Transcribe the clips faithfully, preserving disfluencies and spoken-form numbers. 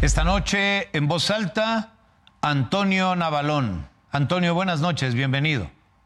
Esta noche, en voz alta, Antonio Navalón. Antonio, buenas noches, bienvenido.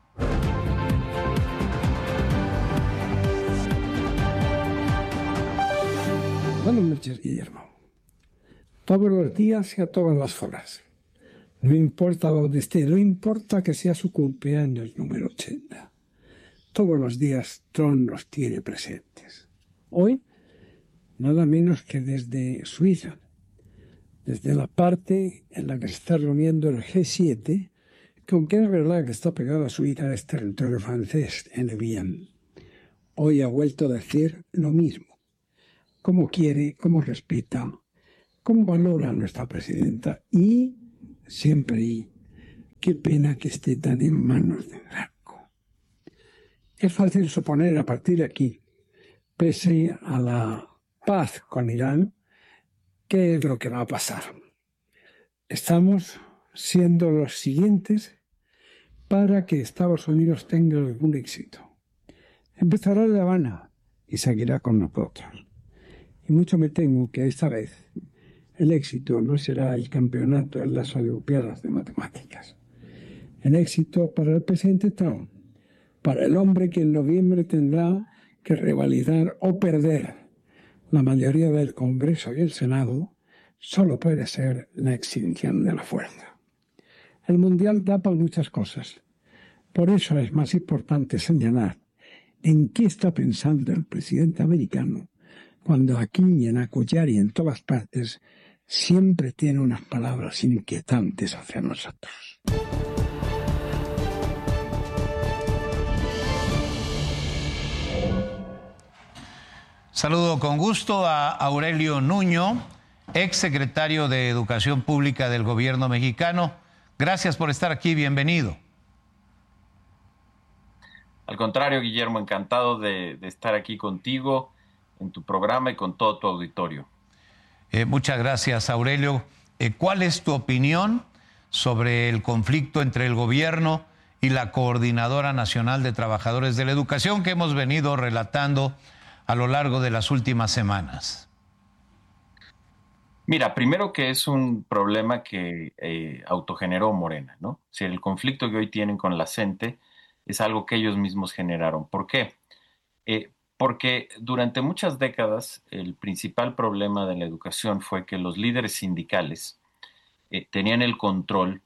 Buenas noches, Guillermo. Todos los días y a todas las horas. No importa dónde esté, no importa que sea su cumpleaños número ochenta. Todos los días Trump los tiene presentes. Hoy, nada menos que desde Suiza, desde la parte en la que se está reuniendo el G siete, que aunque es verdad que está pegado a Suiza, es territorio francés, en el bien. Hoy ha vuelto a decir lo mismo. Cómo quiere, cómo respeta, cómo valora a nuestra presidenta y, siempre y, qué pena que esté tan en manos de Franco. Es fácil suponer a partir de aquí, pese a la paz con Irán, qué es lo que va a pasar. Estamos siendo los siguientes para que Estados Unidos tenga algún éxito. Empezará de La Habana y seguirá con nosotros. Y mucho me temo que esta vez el éxito no será el campeonato en las Olimpiadas de Matemáticas. El éxito para el presidente Trump, para el hombre que en noviembre tendrá que revalidar o perder la mayoría del Congreso y el Senado, solo puede ser la extinción de la fuerza. El Mundial da para muchas cosas. Por eso es más importante señalar en qué está pensando el presidente americano cuando aquí y en Acollar y en todas partes siempre tiene unas palabras inquietantes hacia nosotros. Saludo con gusto a Aurelio Nuño, ex secretario de Educación Pública del Gobierno mexicano. Gracias por estar aquí, bienvenido. Al contrario, Guillermo, encantado de, de estar aquí contigo en tu programa y con todo tu auditorio. Eh, muchas gracias, Aurelio. Eh, ¿Cuál es tu opinión sobre el conflicto entre el gobierno y la Coordinadora Nacional de Trabajadores de la Educación que hemos venido relatando a lo largo de las últimas semanas? Mira, primero que es un problema que eh, autogeneró Morena, ¿no? Si el conflicto que hoy tienen con la CENTE es algo que ellos mismos generaron. ¿Por qué? Eh, porque durante muchas décadas el principal problema de la educación fue que los líderes sindicales eh, tenían el control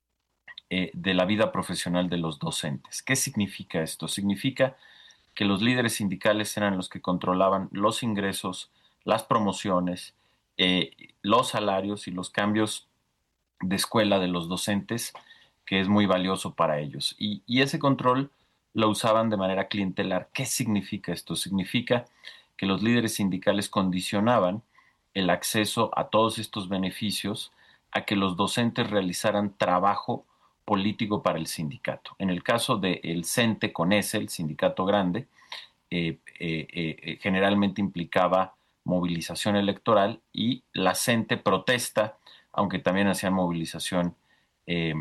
eh, de la vida profesional de los docentes. ¿Qué significa esto? Significa que los líderes sindicales eran los que controlaban los ingresos, las promociones, eh, los salarios y los cambios de escuela de los docentes, que es muy valioso para ellos. Y, y ese control lo usaban de manera clientelar. ¿Qué significa esto? Significa que los líderes sindicales condicionaban el acceso a todos estos beneficios a que los docentes realizaran trabajo político para el sindicato. En el caso del CENTE con ese, el sindicato grande, eh, eh, eh, generalmente implicaba movilización electoral y la CENTE protesta, aunque también hacían movilización eh,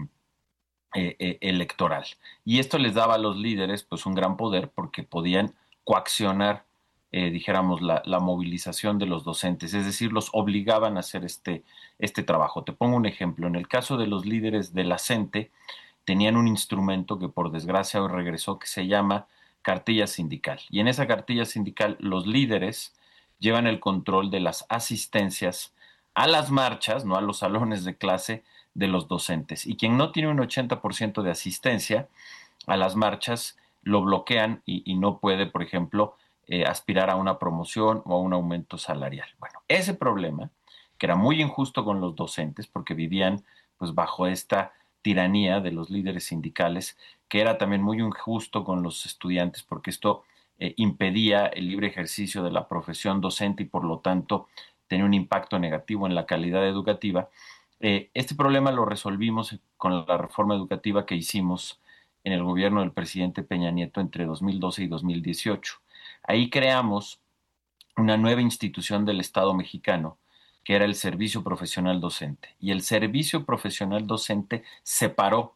eh, eh, electoral. Y esto les daba a los líderes pues un gran poder porque podían coaccionar, eh, dijéramos, la, la movilización de los docentes, es decir, los obligaban a hacer este, este trabajo. Te pongo un ejemplo. En el caso de los líderes de la CENTE, tenían un instrumento que por desgracia hoy regresó, que se llama cartilla sindical. Y en esa cartilla sindical los líderes llevan el control de las asistencias a las marchas, no a los salones de clase de los docentes. Y quien no tiene un ochenta por ciento de asistencia a las marchas, lo bloquean y, y no puede, por ejemplo, eh, aspirar a una promoción o a un aumento salarial. Bueno, ese problema, que era muy injusto con los docentes porque vivían pues bajo esta tiranía de los líderes sindicales, que era también muy injusto con los estudiantes porque esto eh, impedía el libre ejercicio de la profesión docente y por lo tanto tenía un impacto negativo en la calidad educativa. Eh, este problema lo resolvimos con la reforma educativa que hicimos en el gobierno del presidente Peña Nieto entre dos mil doce y dos mil dieciocho. Ahí creamos una nueva institución del Estado mexicano, que era el Servicio Profesional Docente. Y el Servicio Profesional Docente separó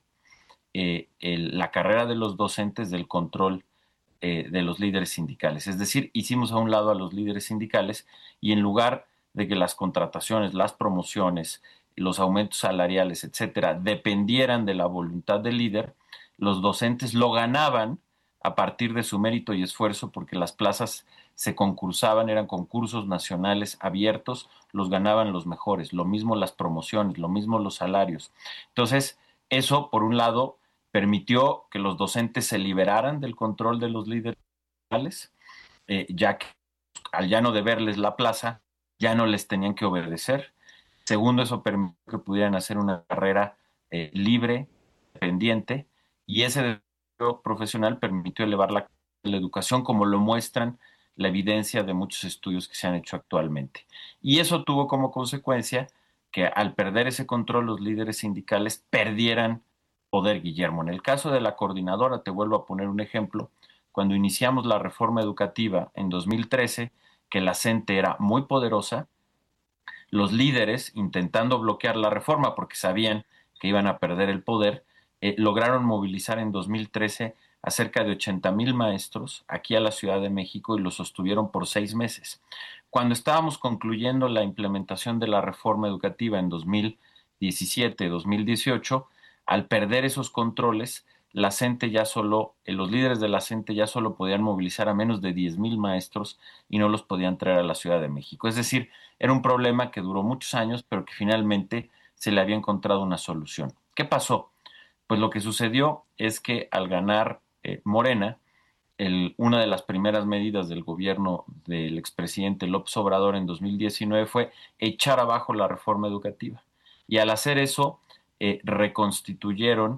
eh, el, la carrera de los docentes del control eh, de los líderes sindicales. Es decir, hicimos a un lado a los líderes sindicales y en lugar de que las contrataciones, las promociones, los aumentos salariales, etcétera, dependieran de la voluntad del líder, los docentes lo ganaban a partir de su mérito y esfuerzo, porque las plazas se concursaban, eran concursos nacionales abiertos, los ganaban los mejores, lo mismo las promociones, lo mismo los salarios. Entonces, eso, por un lado, permitió que los docentes se liberaran del control de los líderes, eh, ya que al ya no deberles la plaza, ya no les tenían que obedecer. Segundo, eso permitió que pudieran hacer una carrera eh, libre, independiente, y ese desarrollo profesional permitió elevar la, la educación, como lo muestran la evidencia de muchos estudios que se han hecho actualmente. Y eso tuvo como consecuencia que al perder ese control los líderes sindicales perdieran poder, Guillermo. En el caso de la coordinadora, te vuelvo a poner un ejemplo, cuando iniciamos la reforma educativa en dos mil trece, que la CENTE era muy poderosa, los líderes, intentando bloquear la reforma porque sabían que iban a perder el poder, eh, lograron movilizar en dos mil trece a cerca de ochenta mil maestros aquí a la Ciudad de México y lo sostuvieron por seis meses. Cuando estábamos concluyendo la implementación de la reforma educativa en dos mil diecisiete, dos mil dieciocho, al perder esos controles, la CENTE ya solo, eh, los líderes de la CENTE ya solo podían movilizar a menos de diez mil maestros y no los podían traer a la Ciudad de México. Es decir, era un problema que duró muchos años, pero que finalmente se le había encontrado una solución. ¿Qué pasó? Pues lo que sucedió es que al ganar eh, Morena, el, una de las primeras medidas del gobierno del expresidente López Obrador en dos mil diecinueve fue echar abajo la reforma educativa. Y al hacer eso, eh, reconstituyeron,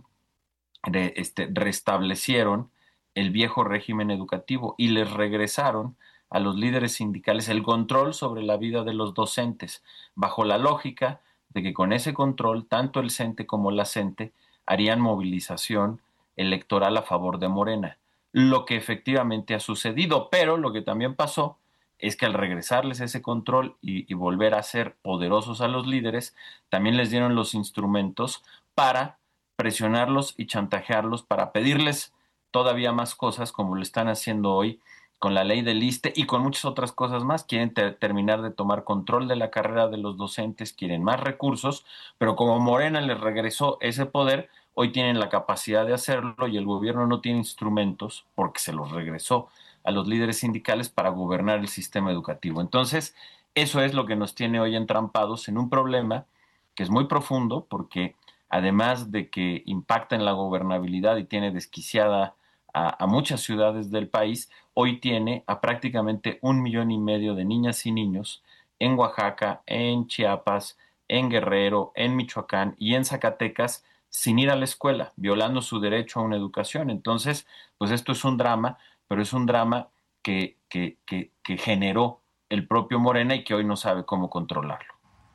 re, este, restablecieron el viejo régimen educativo y les regresaron a los líderes sindicales el control sobre la vida de los docentes, bajo la lógica de que con ese control, tanto el CENTE como la CENTE harían movilización electoral a favor de Morena, lo que efectivamente ha sucedido, pero lo que también pasó es que al regresarles ese control y, y volver a ser poderosos a los líderes, también les dieron los instrumentos para presionarlos y chantajearlos, para pedirles todavía más cosas, como lo están haciendo hoy con la ley del ISSSTE y con muchas otras cosas más. Quieren ter- terminar de tomar control de la carrera de los docentes, quieren más recursos, pero como Morena les regresó ese poder, hoy tienen la capacidad de hacerlo y el gobierno no tiene instrumentos, porque se los regresó a los líderes sindicales, para gobernar el sistema educativo. Entonces, eso es lo que nos tiene hoy entrampados en un problema que es muy profundo, porque además de que impacta en la gobernabilidad y tiene desquiciada a, a muchas ciudades del país, hoy tiene a prácticamente un millón y medio de niñas y niños en Oaxaca, en Chiapas, en Guerrero, en Michoacán y en Zacatecas sin ir a la escuela, violando su derecho a una educación. Entonces, pues esto es un drama, pero es un drama que, que, que, que generó el propio Morena y que hoy no sabe cómo controlarlo.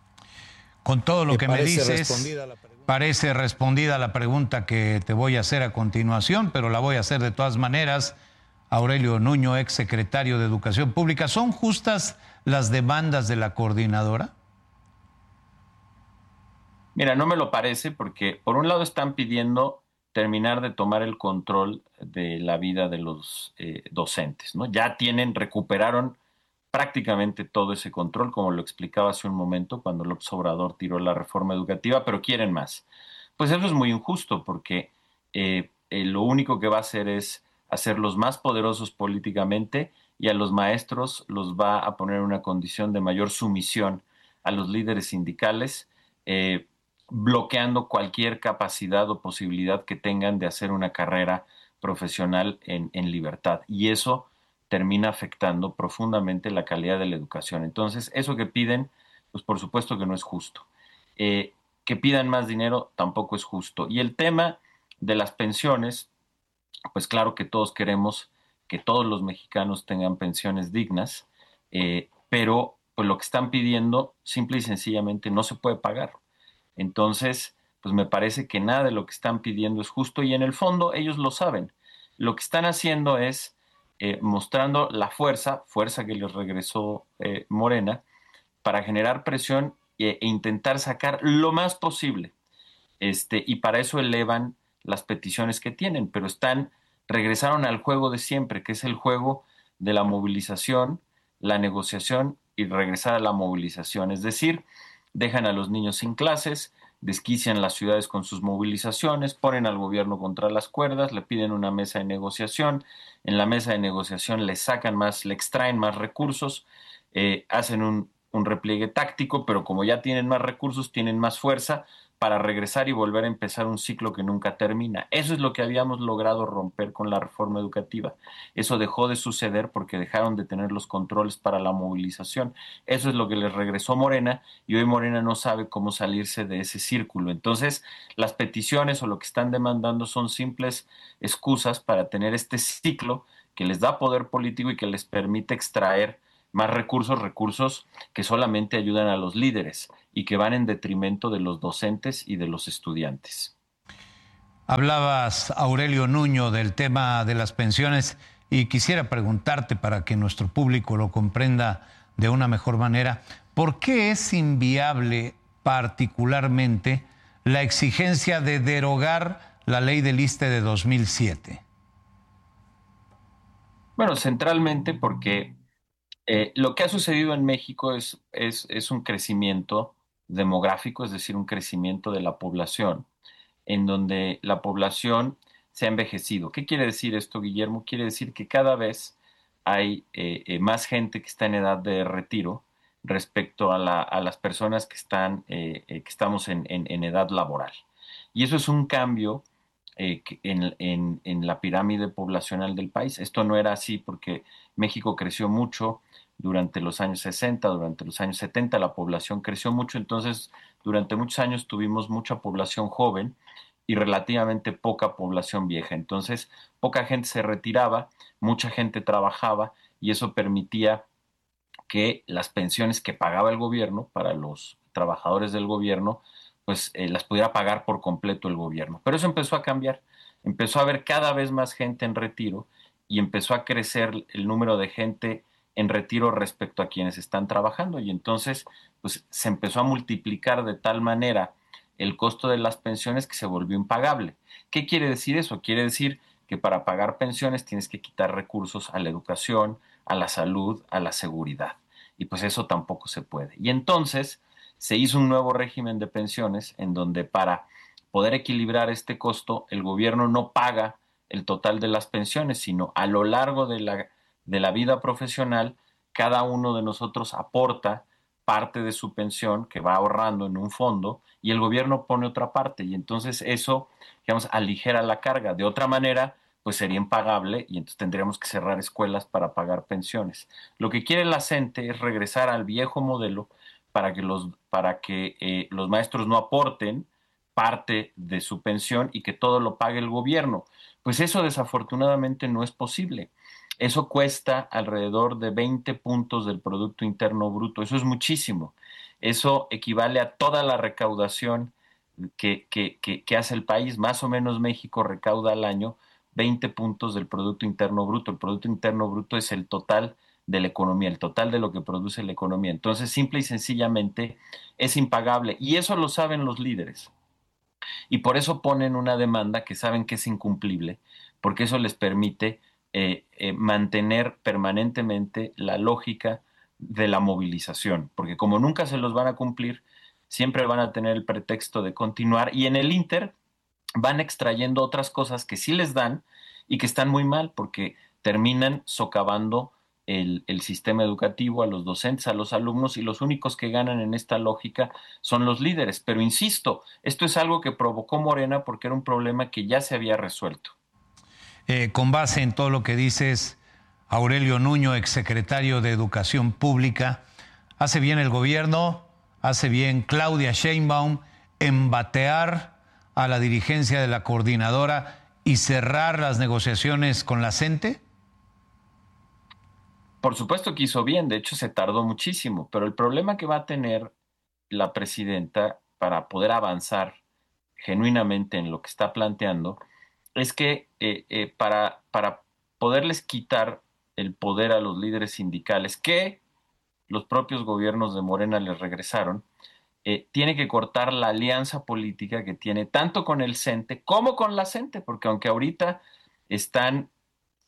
Con todo lo que me dices, parece respondida la pregunta que te voy a hacer a continuación, pero la voy a hacer de todas maneras. Aurelio Nuño, ex secretario de Educación Pública, ¿son justas las demandas de la coordinadora? Mira, no me lo parece, porque por un lado están pidiendo terminar de tomar el control de la vida de los eh, docentes, ¿no? Ya tienen, recuperaron prácticamente todo ese control, como lo explicaba hace un momento cuando López Obrador tiró la reforma educativa, pero quieren más. Pues eso es muy injusto, porque eh, eh, lo único que va a hacer es hacerlos más poderosos políticamente, y a los maestros los va a poner en una condición de mayor sumisión a los líderes sindicales, eh, bloqueando cualquier capacidad o posibilidad que tengan de hacer una carrera profesional en, en libertad. Y eso termina afectando profundamente la calidad de la educación. Entonces, eso que piden, pues por supuesto que no es justo. Eh, que pidan más dinero tampoco es justo. Y el tema de las pensiones, pues claro que todos queremos que todos los mexicanos tengan pensiones dignas, eh, pero pues lo que están pidiendo simple y sencillamente no se puede pagar. Entonces, pues me parece que nada de lo que están pidiendo es justo, y en el fondo ellos lo saben. Lo que están haciendo es eh, mostrando la fuerza, fuerza que les regresó eh, Morena, para generar presión e, e intentar sacar lo más posible. Este, y para eso elevan las peticiones que tienen, pero están, regresaron al juego de siempre, que es el juego de la movilización, la negociación y regresar a la movilización, es decir, dejan a los niños sin clases, desquician las ciudades con sus movilizaciones, ponen al gobierno contra las cuerdas, le piden una mesa de negociación, en la mesa de negociación le sacan más, le extraen más recursos, eh, hacen un, un repliegue táctico, pero como ya tienen más recursos, tienen más fuerza para regresar y volver a empezar un ciclo que nunca termina. Eso es lo que habíamos logrado romper con la reforma educativa. Eso dejó de suceder porque dejaron de tener los controles para la movilización. Eso es lo que les regresó Morena y hoy Morena no sabe cómo salirse de ese círculo. Entonces, las peticiones o lo que están demandando son simples excusas para tener este ciclo que les da poder político y que les permite extraer más recursos, recursos que solamente ayudan a los líderes y que van en detrimento de los docentes y de los estudiantes. Hablabas, Aurelio Nuño, del tema de las pensiones y quisiera preguntarte para que nuestro público lo comprenda de una mejor manera, ¿por qué es inviable particularmente la exigencia de derogar la ley del ISSSTE de dos mil siete? Bueno, centralmente porque Eh, lo que ha sucedido en México es, es, es un crecimiento demográfico, es decir, un crecimiento de la población, en donde la población se ha envejecido. ¿Qué quiere decir esto, Guillermo? Quiere decir que cada vez hay eh, eh, más gente que está en edad de retiro respecto a, la, a las personas que, están, eh, eh, que estamos en, en, en edad laboral. Y eso es un cambio eh, en, en, en la pirámide poblacional del país. Esto no era así porque México creció mucho durante los años sesenta, durante los años setenta, la población creció mucho, entonces durante muchos años tuvimos mucha población joven y relativamente poca población vieja. Entonces, poca gente se retiraba, mucha gente trabajaba y eso permitía que las pensiones que pagaba el gobierno para los trabajadores del gobierno, pues eh, las pudiera pagar por completo el gobierno. Pero eso empezó a cambiar, empezó a haber cada vez más gente en retiro y empezó a crecer el número de gente en retiro respecto a quienes están trabajando y entonces pues se empezó a multiplicar de tal manera el costo de las pensiones que se volvió impagable. ¿Qué quiere decir eso? Quiere decir que para pagar pensiones tienes que quitar recursos a la educación, a la salud, a la seguridad. Y pues eso tampoco se puede. Y entonces se hizo un nuevo régimen de pensiones en donde para poder equilibrar este costo, el gobierno no paga el total de las pensiones, sino a lo largo de la, de la vida profesional, cada uno de nosotros aporta parte de su pensión que va ahorrando en un fondo y el gobierno pone otra parte y entonces eso, digamos, aligera la carga. De otra manera, pues sería impagable y entonces tendríamos que cerrar escuelas para pagar pensiones. Lo que quiere la gente es regresar al viejo modelo para que los, para que, eh, los maestros no aporten parte de su pensión y que todo lo pague el gobierno. Pues eso desafortunadamente no es posible. Eso cuesta alrededor de veinte puntos del Producto Interno Bruto. Eso es muchísimo. Eso equivale a toda la recaudación que, que, que, que hace el país. Más o menos México recauda al año veinte puntos del Producto Interno Bruto. El Producto Interno Bruto es el total de la economía, el total de lo que produce la economía. Entonces, simple y sencillamente es impagable. Y eso lo saben los líderes. Y por eso ponen una demanda que saben que es incumplible, porque eso les permite eh, eh, mantener permanentemente la lógica de la movilización, porque como nunca se los van a cumplir, siempre van a tener el pretexto de continuar y en el Inter van extrayendo otras cosas que sí les dan y que están muy mal, porque terminan socavando el, el sistema educativo, a los docentes, a los alumnos, y los únicos que ganan en esta lógica son los líderes. Pero insisto, esto es algo que provocó Morena porque era un problema que ya se había resuelto. Eh, con base en todo lo que dices, Aurelio Nuño, exsecretario de Educación Pública, ¿hace bien el gobierno, hace bien Claudia Sheinbaum en batear a la dirigencia de la coordinadora y cerrar las negociaciones con la CENTE? Por supuesto que hizo bien, de hecho se tardó muchísimo, pero el problema que va a tener la presidenta para poder avanzar genuinamente en lo que está planteando es que eh, eh, para, para poderles quitar el poder a los líderes sindicales que los propios gobiernos de Morena les regresaron, eh, tiene que cortar la alianza política que tiene tanto con el CENTE como con la CENTE, porque aunque ahorita están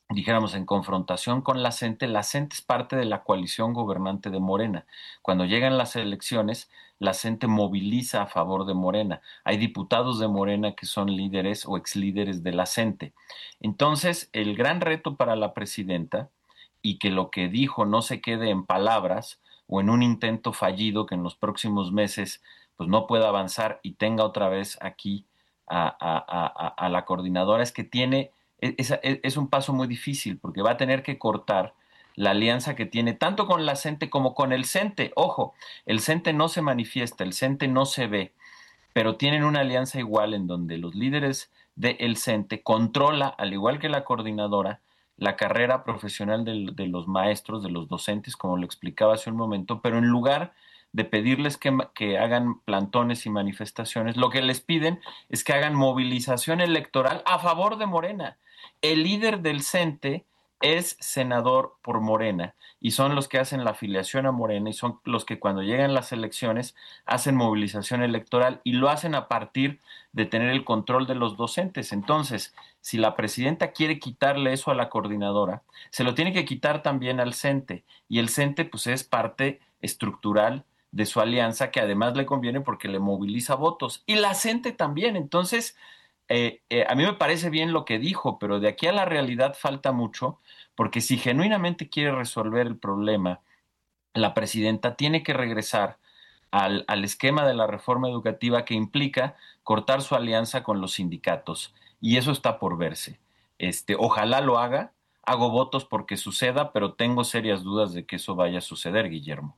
dijéramos, en confrontación con la CENTE. La CENTE es parte de la coalición gobernante de Morena. Cuando llegan las elecciones, la CENTE moviliza a favor de Morena. Hay diputados de Morena que son líderes o exlíderes de la CENTE. Entonces, el gran reto para la presidenta, y que lo que dijo no se quede en palabras o en un intento fallido que en los próximos meses pues no pueda avanzar y tenga otra vez aquí a, a, a, a la coordinadora, es que tiene, es, es un paso muy difícil porque va a tener que cortar la alianza que tiene tanto con la CENTE como con el CENTE. Ojo, el CENTE no se manifiesta, el CENTE no se ve, pero tienen una alianza igual en donde los líderes del CENTE controla, al igual que la coordinadora, la carrera profesional de, de los maestros, de los docentes, como lo explicaba hace un momento, pero en lugar de pedirles que, que hagan plantones y manifestaciones, lo que les piden es que hagan movilización electoral a favor de Morena. El líder del CENTE es senador por Morena y son los que hacen la afiliación a Morena y son los que cuando llegan las elecciones hacen movilización electoral y lo hacen a partir de tener el control de los docentes. Entonces, si la presidenta quiere quitarle eso a la coordinadora, se lo tiene que quitar también al CENTE, y el CENTE pues es parte estructural de su alianza, que además le conviene porque le moviliza votos, y la CENTE también. Entonces, eh, eh, a mí me parece bien lo que dijo, pero de aquí a la realidad falta mucho, porque si genuinamente quiere resolver el problema, la presidenta tiene que regresar al, al esquema de la reforma educativa que implica cortar su alianza con los sindicatos, y eso está por verse. Este, ojalá lo haga, hago votos porque suceda, pero tengo serias dudas de que eso vaya a suceder, Guillermo.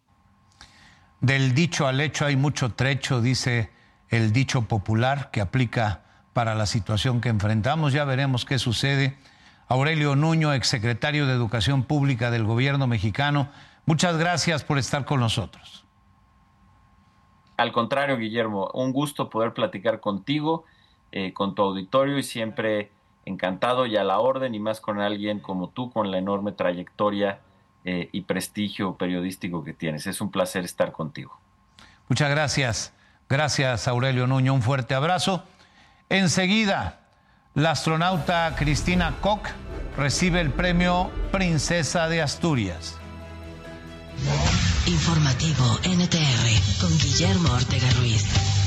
Del dicho al hecho hay mucho trecho, dice el dicho popular que aplica para la situación que enfrentamos. Ya veremos qué sucede. Aurelio Nuño, exsecretario de Educación Pública del Gobierno mexicano, muchas gracias por estar con nosotros. Al contrario, Guillermo, un gusto poder platicar contigo, eh, con tu auditorio, y siempre encantado y a la orden, y más con alguien como tú, con la enorme trayectoria eh, y prestigio periodístico que tienes. Es un placer estar contigo. Muchas gracias. Gracias, Aurelio Nuño. Un fuerte abrazo. Enseguida, la astronauta Cristina Koch recibe el premio Princesa de Asturias. Informativo N T R con Guillermo Ortega Ruiz.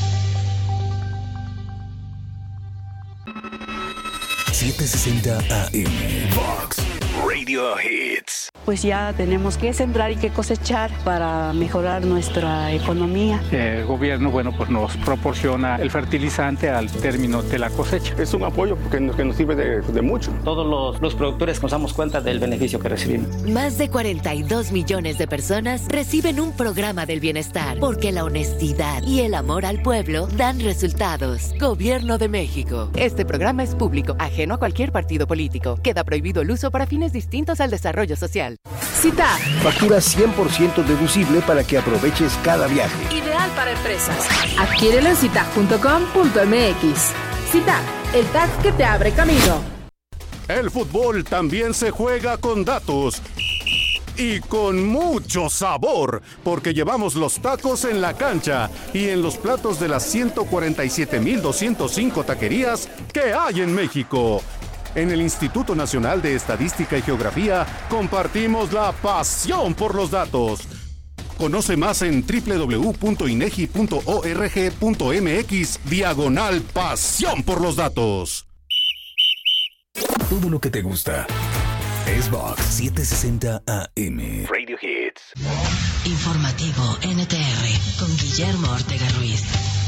setecientos sesenta A M Vox Radio Hits. Pues ya tenemos que sembrar y que cosechar para mejorar nuestra economía. El gobierno, bueno, pues nos proporciona el fertilizante al término de la cosecha. Es un apoyo porque nos, que nos sirve de, de mucho. Todos los, los productores nos damos cuenta del beneficio que recibimos. Más de cuarenta y dos millones de personas reciben un programa del bienestar porque la honestidad y el amor al pueblo dan resultados. Gobierno de México. Este programa es público, ajeno a cualquier partido político. Queda prohibido el uso para fines distintos al desarrollo social. Cita. Factura cien por ciento deducible para que aproveches cada viaje. Ideal para empresas. Adquiérelo en citac punto com punto m x. Citac, el tag que te abre camino. El fútbol también se juega con datos. Y con mucho sabor, porque llevamos los tacos en la cancha y en los platos de las ciento cuarenta y siete mil doscientos cinco taquerías que hay en México. En el Instituto Nacional de Estadística y Geografía compartimos la pasión por los datos. Conoce más en doble u doble u doble u punto inegi punto org punto m x diagonal pasión por los datos. Todo lo que te gusta es Vox setecientos sesenta A M Radio Hits. Informativo N T R con Guillermo Ortega Ruiz.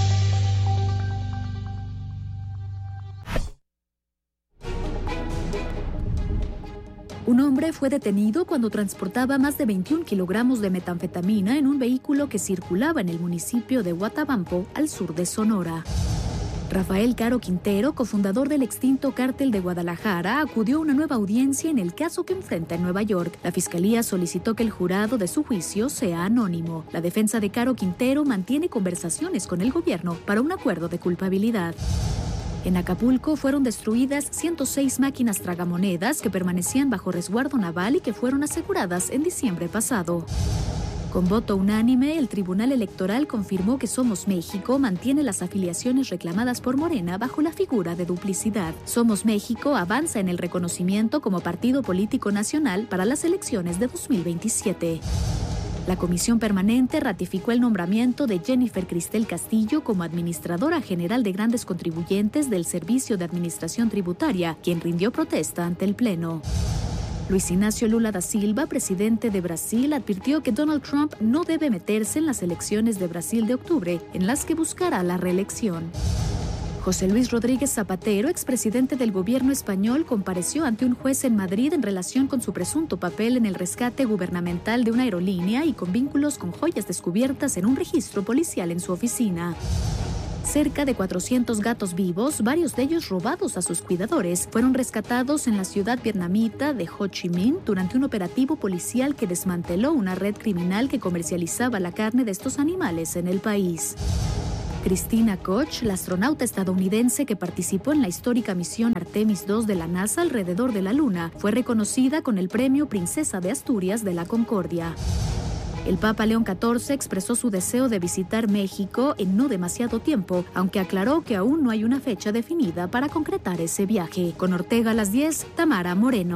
Un hombre fue detenido cuando transportaba más de veintiún kilogramos de metanfetamina en un vehículo que circulaba en el municipio de Huatabampo, al sur de Sonora. Rafael Caro Quintero, cofundador del extinto Cártel de Guadalajara, acudió a una nueva audiencia en el caso que enfrenta en Nueva York. La fiscalía solicitó que el jurado de su juicio sea anónimo. La defensa de Caro Quintero mantiene conversaciones con el gobierno para un acuerdo de culpabilidad. En Acapulco fueron destruidas ciento seis máquinas tragamonedas que permanecían bajo resguardo naval y que fueron aseguradas en diciembre pasado. Con voto unánime, el Tribunal Electoral confirmó que Somos México mantiene las afiliaciones reclamadas por Morena bajo la figura de duplicidad. Somos México avanza en el reconocimiento como partido político nacional para las elecciones de dos mil veintisiete. La Comisión Permanente ratificó el nombramiento de Jennifer Cristel Castillo como Administradora General de Grandes Contribuyentes del Servicio de Administración Tributaria, quien rindió protesta ante el Pleno. Luis Ignacio Lula da Silva, presidente de Brasil, advirtió que Donald Trump no debe meterse en las elecciones de Brasil de octubre, en las que buscará la reelección. José Luis Rodríguez Zapatero, expresidente del gobierno español, compareció ante un juez en Madrid en relación con su presunto papel en el rescate gubernamental de una aerolínea y con vínculos con joyas descubiertas en un registro policial en su oficina. Cerca de cuatrocientos gatos vivos, varios de ellos robados a sus cuidadores, fueron rescatados en la ciudad vietnamita de Ho Chi Minh durante un operativo policial que desmanteló una red criminal que comercializaba la carne de estos animales en el país. Christina Koch, la astronauta estadounidense que participó en la histórica misión Artemis dos de la NASA alrededor de la Luna, fue reconocida con el premio Princesa de Asturias de la Concordia. El Papa León catorce expresó su deseo de visitar México en no demasiado tiempo, aunque aclaró que aún no hay una fecha definida para concretar ese viaje. Con Ortega a las diez, Tamara Moreno.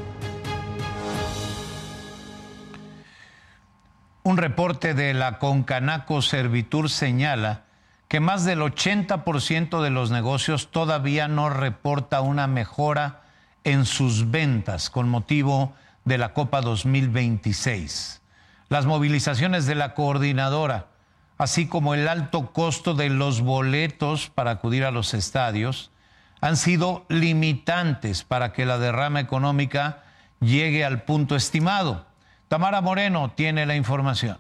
Un reporte de la Concanaco Servitur señala que más del ochenta por ciento de los negocios todavía no reporta una mejora en sus ventas con motivo de la Copa dos mil veintiséis. Las movilizaciones de la coordinadora, así como el alto costo de los boletos para acudir a los estadios, han sido limitantes para que la derrama económica llegue al punto estimado. Tamara Moreno tiene la información.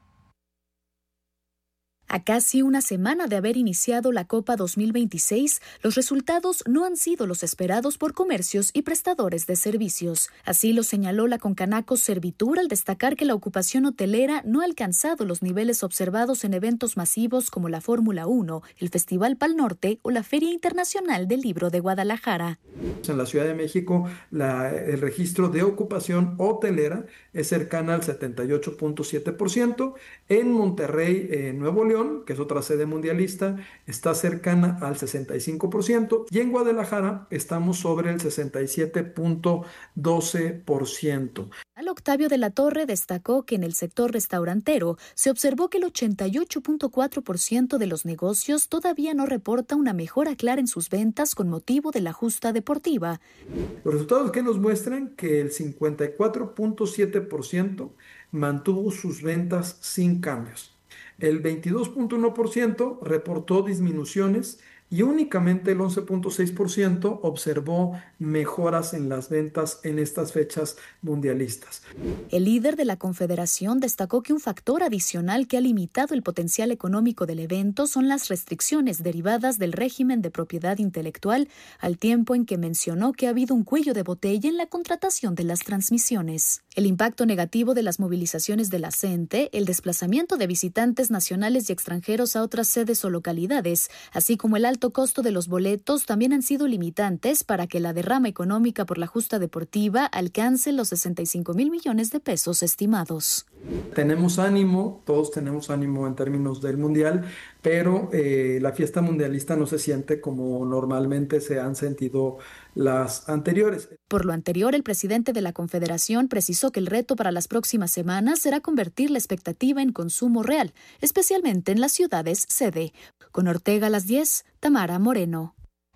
A casi una semana de haber iniciado la Copa dos mil veintiséis, los resultados no han sido los esperados por comercios y prestadores de servicios. Así lo señaló la Concanaco Servitur al destacar que la ocupación hotelera no ha alcanzado los niveles observados en eventos masivos como la Fórmula uno, el Festival Pal Norte o la Feria Internacional del Libro de Guadalajara. En la Ciudad de México, la, el registro de ocupación hotelera es cercana al setenta y ocho punto siete por ciento. En Monterrey, eh, Nuevo León, que es otra sede mundialista, está cercana al sesenta y cinco por ciento y en Guadalajara estamos sobre el sesenta y siete punto doce por ciento. Al Octavio de la Torre destacó que en el sector restaurantero se observó que el ochenta y ocho punto cuatro por ciento de los negocios todavía no reporta una mejora clara en sus ventas con motivo de la justa deportiva. Los resultados que nos muestran que el cincuenta y cuatro punto siete por ciento mantuvo sus ventas sin cambios. El veintidós punto uno por ciento reportó disminuciones y únicamente el once punto seis por ciento observó mejoras en las ventas en estas fechas mundialistas. El líder de la Confederación destacó que un factor adicional que ha limitado el potencial económico del evento son las restricciones derivadas del régimen de propiedad intelectual, al tiempo en que mencionó que ha habido un cuello de botella en la contratación de las transmisiones. El impacto negativo de las movilizaciones de la CENTE, el desplazamiento de visitantes nacionales y extranjeros a otras sedes o localidades, así como el alto costo de los boletos también han sido limitantes para que la derrama económica por la justa deportiva alcance los sesenta y cinco mil millones de pesos estimados. Tenemos ánimo, todos tenemos ánimo en términos del mundial, pero eh, la fiesta mundialista no se siente como normalmente se han sentido las anteriores. Por lo anterior, el presidente de la Confederación precisó que el reto para las próximas semanas será convertir la expectativa en consumo real, especialmente en las ciudades sede. Con Ortega a las diez, Tamara Moreno.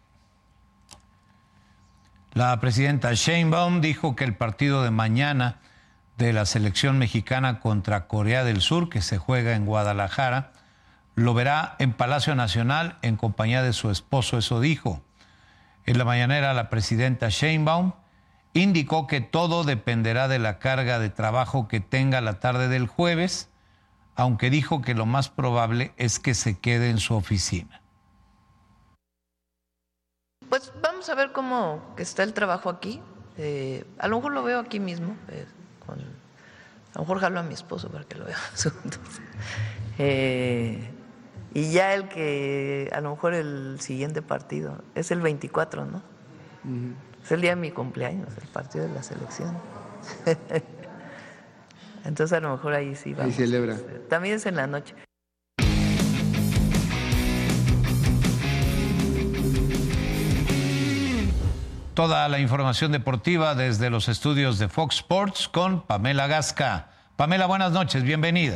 La presidenta Sheinbaum dijo que el partido de mañana de la selección mexicana contra Corea del Sur, que se juega en Guadalajara, lo verá en Palacio Nacional en compañía de su esposo, eso dijo. En la mañanera, la presidenta Sheinbaum indicó que todo dependerá de la carga de trabajo que tenga la tarde del jueves, aunque dijo que lo más probable es que se quede en su oficina. Pues vamos a ver cómo está el trabajo aquí. Eh, a lo mejor lo veo aquí mismo. Eh, con, a lo mejor jalo a mi esposo para que lo vea juntos. Eh, y ya el que, a lo mejor el siguiente partido, es el veinticuatro, ¿no? Uh-huh. Es el día de mi cumpleaños, el partido de la selección. Entonces a lo mejor ahí sí vamos. Ahí celebra. También es en la noche. Toda la información deportiva desde los estudios de Fox Sports con Pamela Gasca. Pamela, buenas noches, bienvenida.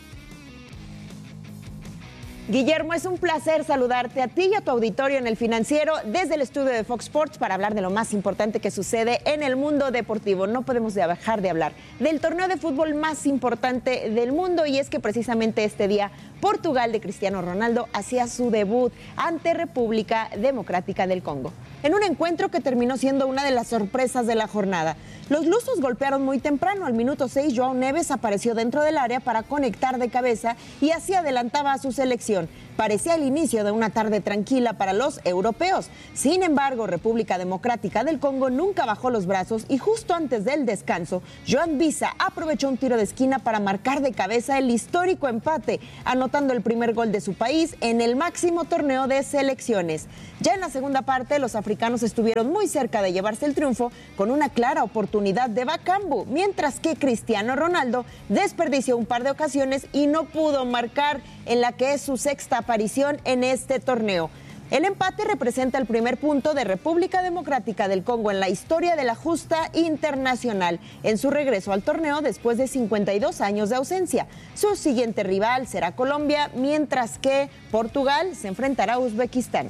Guillermo, es un placer saludarte a ti y a tu auditorio en El Financiero desde el estudio de Fox Sports para hablar de lo más importante que sucede en el mundo deportivo. No podemos dejar de hablar del torneo de fútbol más importante del mundo, y es que precisamente este día Portugal de Cristiano Ronaldo hacía su debut ante República Democrática del Congo, en un encuentro que terminó siendo una de las sorpresas de la jornada. Los lusos golpearon muy temprano. Al minuto seis, João Neves apareció dentro del área para conectar de cabeza y así adelantaba a su selección. Parecía el inicio de una tarde tranquila para los europeos. Sin embargo, República Democrática del Congo nunca bajó los brazos y justo antes del descanso, Joan Visa aprovechó un tiro de esquina para marcar de cabeza el histórico empate, anotando el primer gol de su país en el máximo torneo de selecciones. Ya en la segunda parte, los africanos estuvieron muy cerca de llevarse el triunfo con una clara oportunidad de Bakambu, mientras que Cristiano Ronaldo desperdició un par de ocasiones y no pudo marcar en la que es su sexta aparición en este torneo. El empate representa el primer punto de República Democrática del Congo en la historia de la justa internacional en su regreso al torneo después de cincuenta y dos años de ausencia. Su siguiente rival será Colombia, mientras que Portugal se enfrentará a Uzbekistán.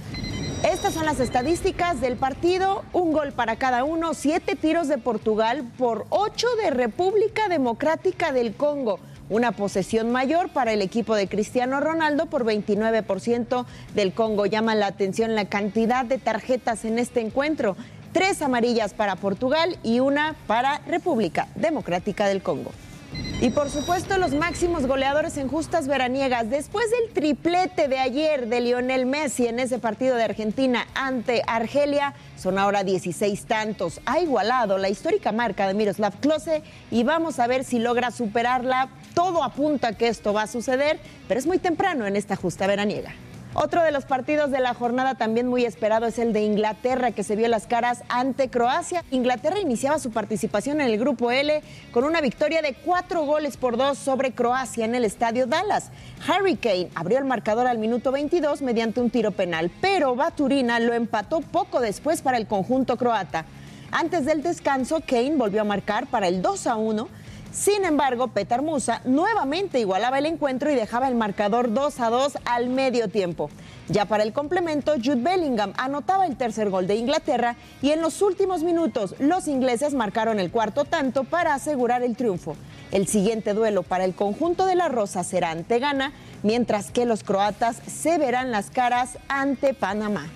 Estas son las estadísticas del partido: un gol para cada uno, siete tiros de Portugal por ocho de República Democrática del Congo. Una posesión mayor para el equipo de Cristiano Ronaldo por veintinueve por ciento del Congo. Llama la atención la cantidad de tarjetas en este encuentro: tres amarillas para Portugal y una para República Democrática del Congo. Y por supuesto, los máximos goleadores en justas veraniegas. Después del triplete de ayer de Lionel Messi en ese partido de Argentina ante Argelia, son ahora dieciséis tantos. Ha igualado la histórica marca de Miroslav Klose y vamos a ver si logra superarla. Todo apunta a que esto va a suceder, pero es muy temprano en esta justa veraniega. Otro de los partidos de la jornada también muy esperado es el de Inglaterra, que se vio las caras ante Croacia. Inglaterra iniciaba su participación en el Grupo L con una victoria de cuatro goles por dos sobre Croacia en el Estadio Dallas. Harry Kane abrió el marcador al minuto veintidós mediante un tiro penal, pero Baturina lo empató poco después para el conjunto croata. Antes del descanso, Kane volvió a marcar para el dos a uno. Sin embargo, Petar Musa nuevamente igualaba el encuentro y dejaba el marcador dos a dos al medio tiempo. Ya para el complemento, Jude Bellingham anotaba el tercer gol de Inglaterra y en los últimos minutos los ingleses marcaron el cuarto tanto para asegurar el triunfo. El siguiente duelo para el conjunto de la Rosa será ante Ghana, mientras que los croatas se verán las caras ante Panamá.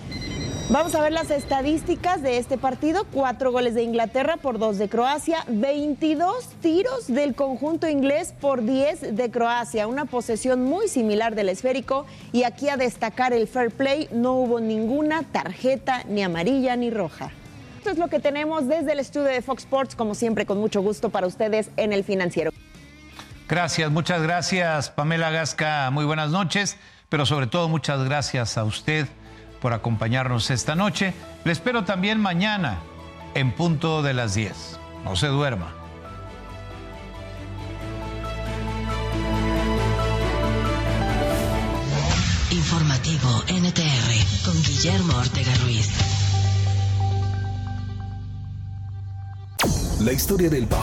Vamos a ver las estadísticas de este partido: cuatro goles de Inglaterra por dos de Croacia, veintidós tiros del conjunto inglés por diez de Croacia, una posesión muy similar del esférico, y aquí a destacar el fair play: no hubo ninguna tarjeta ni amarilla ni roja. Esto es lo que tenemos desde el estudio de Fox Sports, como siempre con mucho gusto para ustedes en El Financiero. Gracias, muchas gracias, Pamela Gasca, muy buenas noches, pero sobre todo muchas gracias a usted por acompañarnos esta noche. Le espero también mañana en punto de las diez. No se duerma. Informativo N T R con Guillermo Ortega Ruiz. La historia del pop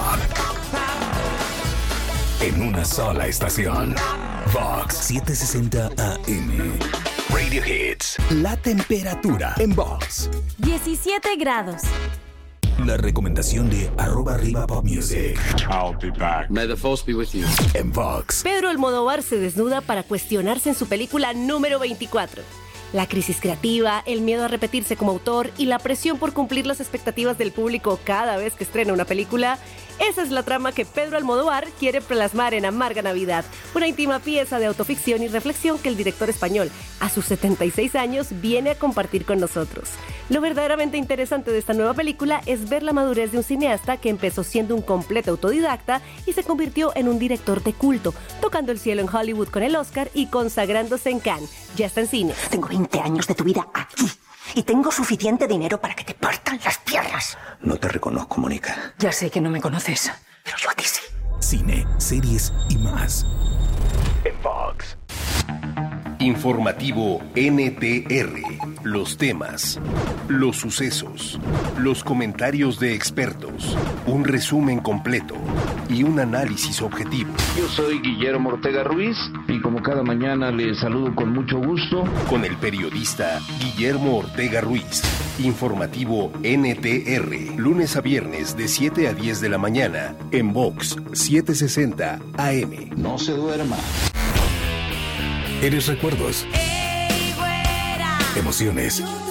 en una sola estación. Vox setecientos sesenta A M. Radio Hits. La temperatura en Vox. diecisiete grados. La recomendación de arroba arriba pop music. I'll be back. May the force be with you. En Vox. Pedro Almodóvar se desnuda para cuestionarse en su película número veinticuatro. La crisis creativa, el miedo a repetirse como autor y la presión por cumplir las expectativas del público cada vez que estrena una película. Esa es la trama que Pedro Almodóvar quiere plasmar en Amarga Navidad, una íntima pieza de autoficción y reflexión que el director español, a sus setenta y seis años, viene a compartir con nosotros. Lo verdaderamente interesante de esta nueva película es ver la madurez de un cineasta que empezó siendo un completo autodidacta y se convirtió en un director de culto, tocando el cielo en Hollywood con el Oscar y consagrándose en Cannes. Ya está en cines. Tengo veinte años de tu vida aquí. Y tengo suficiente dinero para que te partan las piernas. No te reconozco, Mónica. Ya sé que no me conoces, pero yo a ti sí. cine, series y más. En Fox. Informativo N T R. Los temas, los sucesos, los comentarios de expertos, un resumen completo y un análisis objetivo. Yo soy Guillermo Ortega Ruiz y como cada mañana les saludo con mucho gusto. Con el periodista Guillermo Ortega Ruiz. Informativo N T R. Lunes a viernes de siete a diez de la mañana en Vox setecientos sesenta A M. No se duerma. Eres recuerdos, emociones,